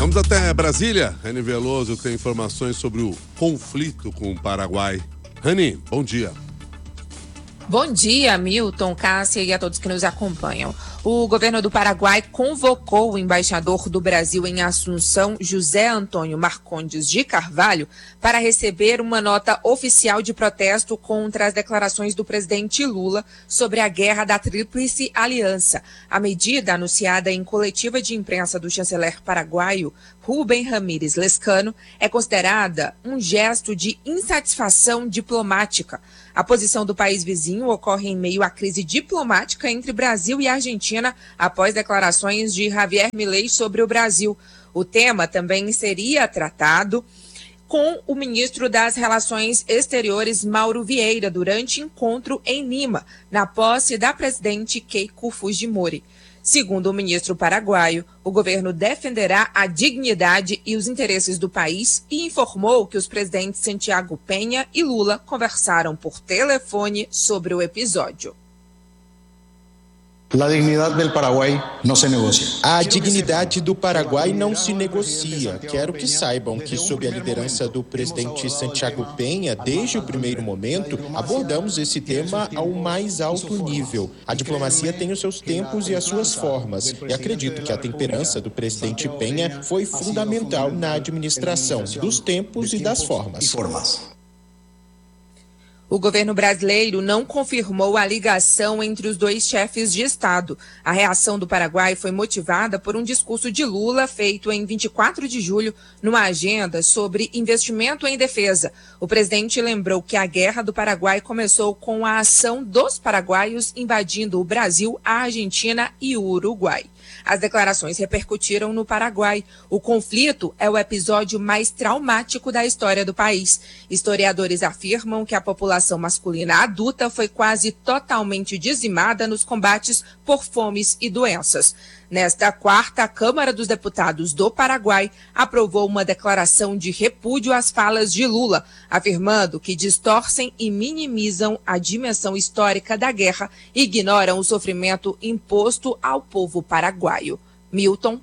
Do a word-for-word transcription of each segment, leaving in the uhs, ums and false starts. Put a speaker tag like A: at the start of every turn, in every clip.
A: Vamos até Brasília. Rani Veloso tem informações sobre o conflito com o Paraguai. Rani, bom dia.
B: Bom dia, Milton, Cássia e a todos que nos acompanham. O governo do Paraguai convocou o embaixador do Brasil em Assunção, José Antônio Marcondes de Carvalho, para receber uma nota oficial de protesto contra as declarações do presidente Lula sobre a guerra da Tríplice Aliança. A medida, anunciada em coletiva de imprensa do chanceler paraguaio, Rubem Ramírez Lescano, é considerada um gesto de insatisfação diplomática. A posição do país vizinho ocorre em meio à crise diplomática entre Brasil e Argentina após declarações de Javier Milei sobre o Brasil. O tema também seria tratado com o ministro das Relações Exteriores, Mauro Vieira, durante encontro em Lima, na posse da presidente Keiko Fujimori. Segundo o ministro paraguaio, o governo defenderá a dignidade e os interesses do país e informou que os presidentes Santiago Penha e Lula conversaram por telefone sobre o episódio.
C: A dignidade do Paraguai não se negocia.
D: A dignidade do Paraguai não se negocia. Quero que saibam que, sob a liderança do presidente Santiago Penha, desde o primeiro momento, abordamos esse tema ao mais alto nível. A diplomacia tem os seus tempos e as suas formas, e acredito que a temperança do presidente Penha foi fundamental na administração dos tempos e das formas.
B: O governo brasileiro não confirmou a ligação entre os dois chefes de Estado. A reação do Paraguai foi motivada por um discurso de Lula feito em vinte e quatro de julho, numa agenda sobre investimento em defesa. O presidente lembrou que a guerra do Paraguai começou com a ação dos paraguaios invadindo o Brasil, a Argentina e o Uruguai. As declarações repercutiram no Paraguai. O conflito é o episódio mais traumático da história do país. Historiadores afirmam que a população masculina adulta foi quase totalmente dizimada nos combates por fomes e doenças. Nesta quarta, a Câmara dos Deputados do Paraguai aprovou uma declaração de repúdio às falas de Lula, afirmando que distorcem e minimizam a dimensão histórica da guerra e ignoram o sofrimento imposto ao povo paraguaio. Milton.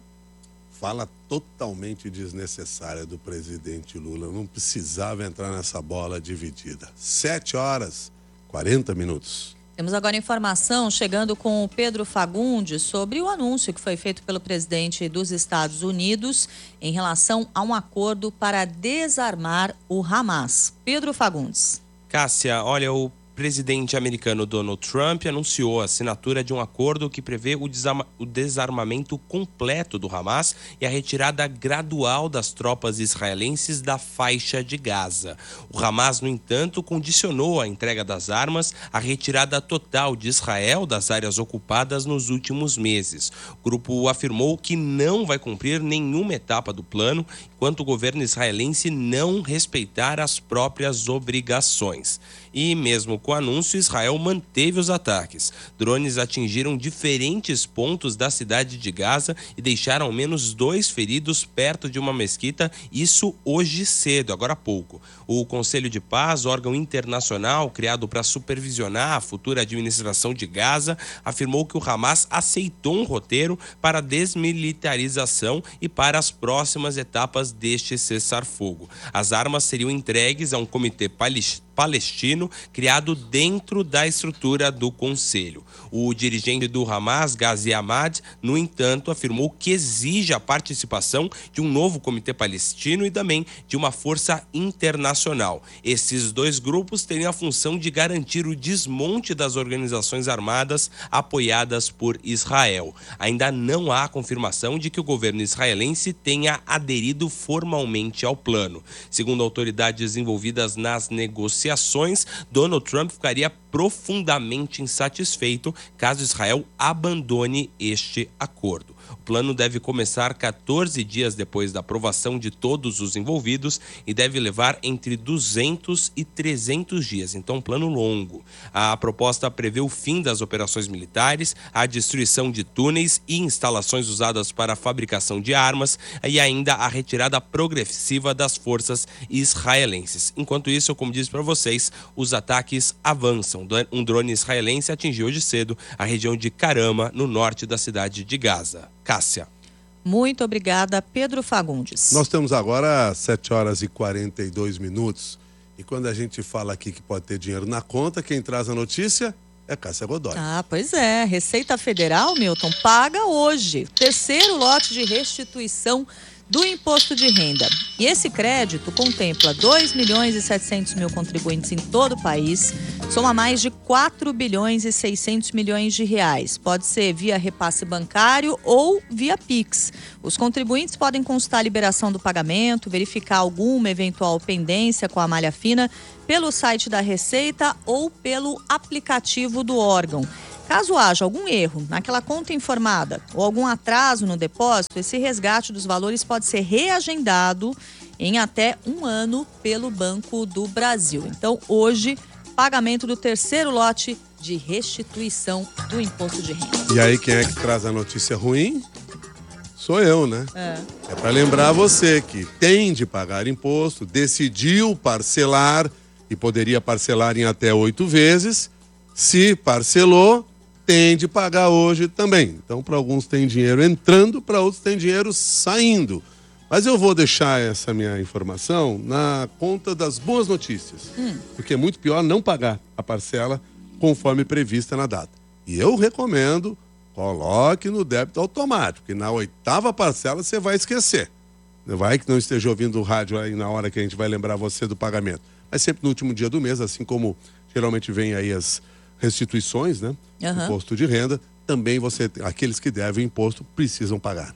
A: Fala totalmente desnecessária do presidente Lula. Não precisava entrar nessa bola dividida. Sete horas, quarenta minutos.
E: Temos agora informação chegando com o Pedro Fagundes sobre o anúncio que foi feito pelo presidente dos Estados Unidos em relação a um acordo para desarmar o Hamas. Pedro Fagundes.
F: Cássia, olha, o presidente americano Donald Trump anunciou a assinatura de um acordo que prevê o, desarma, o desarmamento completo do Hamas e a retirada gradual das tropas israelenses da faixa de Gaza. O Hamas, no entanto, condicionou a entrega das armas à retirada total de Israel das áreas ocupadas nos últimos meses. O grupo afirmou que não vai cumprir nenhuma etapa do plano enquanto o governo israelense não respeitar as próprias obrigações. E mesmo com o anúncio, Israel manteve os ataques. Drones atingiram diferentes pontos da cidade de Gaza e deixaram ao menos dois feridos perto de uma mesquita, isso hoje cedo, agora há pouco. O Conselho de Paz, órgão internacional criado para supervisionar a futura administração de Gaza, afirmou que o Hamas aceitou um roteiro para a desmilitarização e para as próximas etapas deste cessar-fogo. As armas seriam entregues a um comitê palestino criado dentro da estrutura do Conselho. O dirigente do Hamas, Ghazi Hamad, no entanto, afirmou que exige a participação de um novo comitê palestino e também de uma força internacional. Esses dois grupos teriam a função de garantir o desmonte das organizações armadas apoiadas por Israel. Ainda não há confirmação de que o governo israelense tenha aderido formalmente ao plano. Segundo autoridades envolvidas nas negociações, Donald Trump ficaria profundamente insatisfeito caso Israel abandone este acordo. O plano deve começar quatorze dias depois da aprovação de todos os envolvidos e deve levar entre duzentos e trezentos dias, então um plano longo. A proposta prevê o fim das operações militares, a destruição de túneis e instalações usadas para a fabricação de armas e ainda a retirada progressiva das forças israelenses. Enquanto isso, como disse para vocês, os ataques avançam. Um drone israelense atingiu hoje cedo a região de Karama, no norte da cidade de Gaza. Cássia.
E: Muito obrigada, Pedro Fagundes.
A: Nós temos agora sete horas e quarenta e dois minutos. E quando a gente fala aqui que pode ter dinheiro na conta, quem traz a notícia é Cássia Godoy.
E: Ah, pois é. Receita Federal, Milton, paga hoje terceiro lote de restituição do imposto de renda. E esse crédito contempla dois milhões e setecentos mil contribuintes em todo o país, soma mais de quatro bilhões e seiscentos milhões de reais. Pode ser via repasse bancário ou via Pix. Os contribuintes podem consultar a liberação do pagamento, verificar alguma eventual pendência com a malha fina pelo site da Receita ou pelo aplicativo do órgão. Caso haja algum erro naquela conta informada ou algum atraso no depósito, esse resgate dos valores pode ser reagendado em até um ano pelo Banco do Brasil. Então, hoje, pagamento do terceiro lote de restituição do imposto de renda.
A: E aí, quem é que traz a notícia ruim? Sou eu, né?
E: É,
A: é para lembrar você que tem de pagar imposto, decidiu parcelar e poderia parcelar em até oito vezes. Se parcelou, tem de pagar hoje também. Então, para alguns tem dinheiro entrando, para outros tem dinheiro saindo. Mas eu vou deixar essa minha informação na conta das boas notícias. Hum. Porque é muito pior não pagar a parcela conforme prevista na data. E eu recomendo, coloque no débito automático, porque na oitava parcela você vai esquecer. Vai que não esteja ouvindo o rádio aí na hora que a gente vai lembrar você do pagamento. Mas sempre no último dia do mês, assim como geralmente vem aí as restituições, né? Uhum. Imposto de renda, também você, aqueles que devem imposto precisam pagar.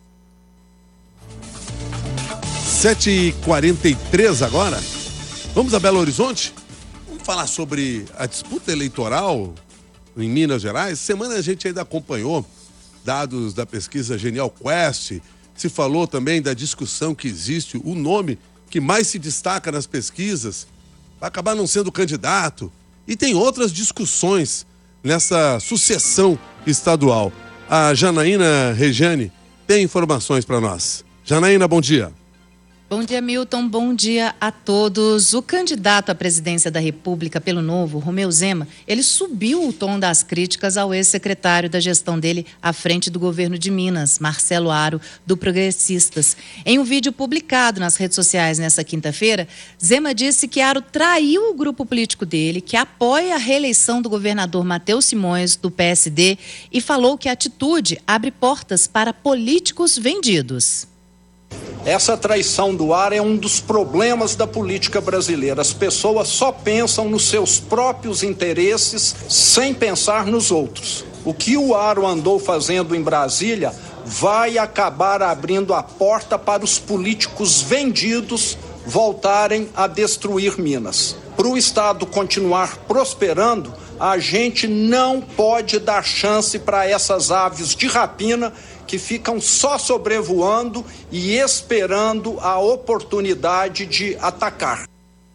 A: sete e quarenta e três agora. Vamos a Belo Horizonte? Vamos falar sobre a disputa eleitoral em Minas Gerais. Semana a gente ainda acompanhou dados da pesquisa Genial Quest. Se falou também da discussão que existe, o nome que mais se destaca nas pesquisas vai acabar não sendo candidato. E tem outras discussões nessa sucessão estadual. A Janaína Rejane tem informações para nós. Janaína, bom dia.
G: Bom dia, Milton. Bom dia a todos. O candidato à presidência da República pelo Novo, Romeu Zema, ele subiu o tom das críticas ao ex-secretário da gestão dele à frente do governo de Minas, Marcelo Aro, do Progressistas. Em um vídeo publicado nas redes sociais nesta quinta-feira, Zema disse que Aro traiu o grupo político dele, que apoia a reeleição do governador Matheus Simões, do P S D, e falou que a atitude abre portas para políticos vendidos.
H: Essa traição do Aro é um dos problemas da política brasileira. As pessoas só pensam nos seus próprios interesses sem pensar nos outros. O que o Aro andou fazendo em Brasília vai acabar abrindo a porta para os políticos vendidos voltarem a destruir Minas. Para o Estado continuar prosperando, a gente não pode dar chance para essas aves de rapina que ficam só sobrevoando e esperando a oportunidade de atacar.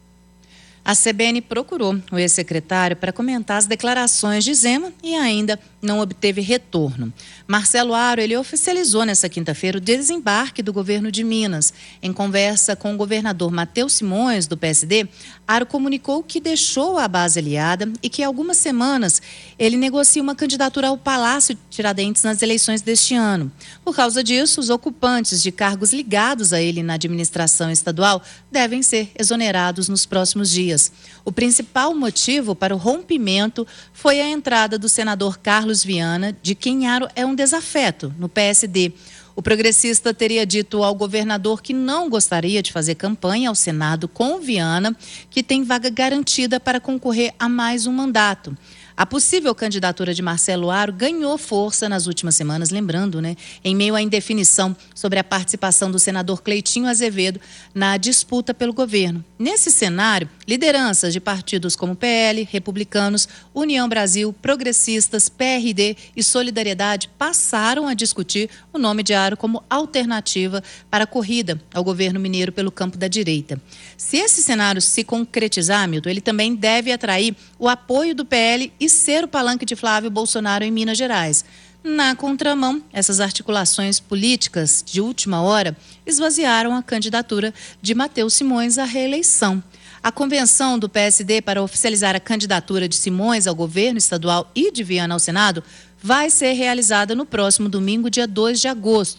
G: A C B N procurou o ex-secretário para comentar as declarações de Zema e ainda não obteve retorno. Marcelo Aro, ele oficializou nesta quinta-feira o desembarque do governo de Minas. Em conversa com o governador Matheus Simões, do P S D, Aro comunicou que deixou a base aliada e que há algumas semanas ele negocia uma candidatura ao Palácio Tiradentes nas eleições deste ano. Por causa disso, os ocupantes de cargos ligados a ele na administração estadual devem ser exonerados nos próximos dias. O principal motivo para o rompimento foi a entrada do senador Carlos Viana, de quem Aro é um desafeto no P S D. O progressista teria dito ao governador que não gostaria de fazer campanha ao Senado com Viana, que tem vaga garantida para concorrer a mais um mandato. A possível candidatura de Marcelo Aro ganhou força nas últimas semanas, lembrando, né, em meio à indefinição sobre a participação do senador Cleitinho Azevedo na disputa pelo governo. Nesse cenário, lideranças de partidos como P L, Republicanos, União Brasil, Progressistas, P R D e Solidariedade passaram a discutir o nome de Aro como alternativa para a corrida ao governo mineiro pelo campo da direita. Se esse cenário se concretizar, Milton, ele também deve atrair o apoio do P L e ser o palanque de Flávio Bolsonaro em Minas Gerais. Na contramão, essas articulações políticas de última hora esvaziaram a candidatura de Matheus Simões à reeleição. A convenção do P S D para oficializar a candidatura de Simões ao governo estadual e de Viana ao Senado vai ser realizada no próximo domingo, dia dois de agosto.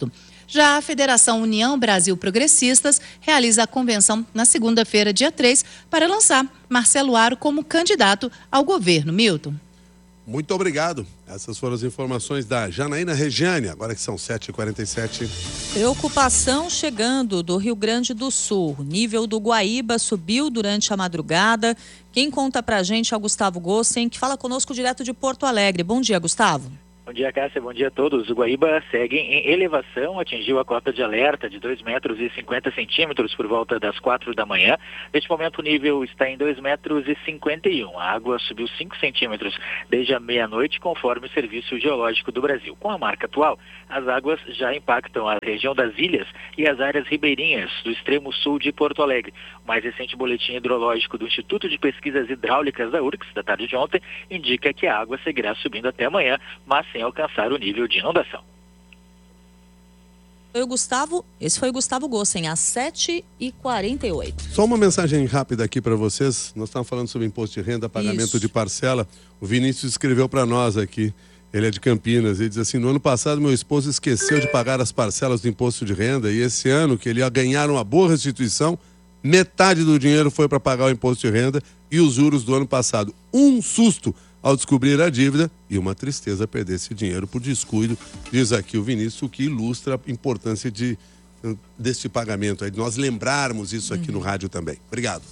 G: Já a Federação União Brasil Progressistas realiza a convenção na segunda-feira, dia três, para lançar Marcelo Aro como candidato ao governo. Milton.
A: Muito obrigado. Essas foram as informações da Janaína Regiane, agora que são sete e quarenta e sete.
E: Preocupação chegando do Rio Grande do Sul. O nível do Guaíba subiu durante a madrugada. Quem conta pra gente é o Gustavo Gossen, que fala conosco direto de Porto Alegre. Bom dia, Gustavo.
I: Bom dia, Cássia. Bom dia a todos. O Guaíba segue em elevação, atingiu a cota de alerta de dois metros e cinquenta centímetros por volta das quatro da manhã. Neste momento o nível está em dois metros e cinquenta e um. A água subiu cinco centímetros desde a meia-noite, conforme o Serviço Geológico do Brasil. Com a marca atual, as águas já impactam a região das ilhas e as áreas ribeirinhas do extremo sul de Porto Alegre. O mais recente boletim hidrológico do Instituto de Pesquisas Hidráulicas da U R C S, da tarde de ontem, indica que a água seguirá subindo até amanhã, mas sem alcançar o nível de inundação.
E: Foi o Gustavo, esse foi o Gustavo Gossen, às sete e quarenta e oito.
A: Só uma mensagem rápida aqui para vocês. Nós estávamos falando sobre imposto de renda, pagamento Isso. de parcela. O Vinícius escreveu para nós aqui. Ele é de Campinas. Ele diz assim: no ano passado meu esposo esqueceu de pagar as parcelas do imposto de renda e esse ano que ele ia ganhar uma boa restituição, metade do dinheiro foi para pagar o imposto de renda e os juros do ano passado. Um susto ao descobrir a dívida e uma tristeza perder esse dinheiro por descuido, diz aqui o Vinícius, o que ilustra a importância de, desse pagamento, de nós lembrarmos isso aqui uhum. no rádio também. Obrigado.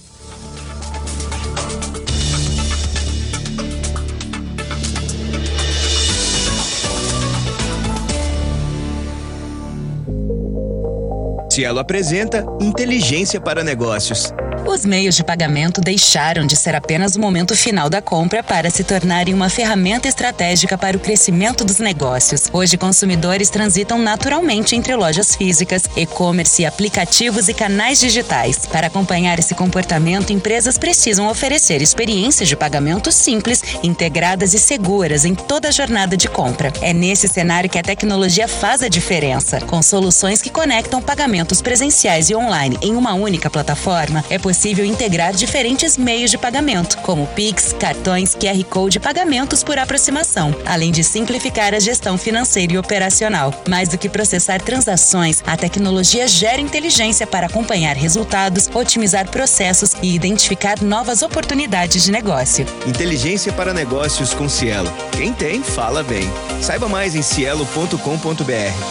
J: Cielo apresenta Inteligência para Negócios.
K: Os meios de pagamento deixaram de ser apenas o momento final da compra para se tornarem uma ferramenta estratégica para o crescimento dos negócios. Hoje, consumidores transitam naturalmente entre lojas físicas, e-commerce, aplicativos e canais digitais. Para acompanhar esse comportamento, empresas precisam oferecer experiências de pagamento simples, integradas e seguras em toda a jornada de compra. É nesse cenário que a tecnologia faz a diferença. Com soluções que conectam pagamentos presenciais e online em uma única plataforma, é possível possível integrar diferentes meios de pagamento, como Pix, cartões, Q R Code e pagamentos por aproximação, além de simplificar a gestão financeira e operacional. Mais do que processar transações, a tecnologia gera inteligência para acompanhar resultados, otimizar processos e identificar novas oportunidades de negócio.
J: Inteligência para negócios com Cielo. Quem tem, fala bem. Saiba mais em cielo ponto com ponto b r.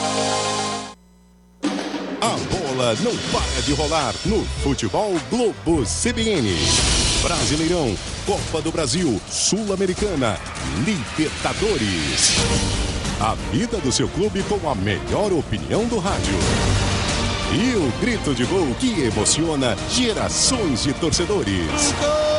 L: Não para de rolar no Futebol Globo C B N. Brasileirão, Copa do Brasil, Sul-Americana, Libertadores. A vida do seu clube com a melhor opinião do rádio. E o grito de gol que emociona gerações de torcedores.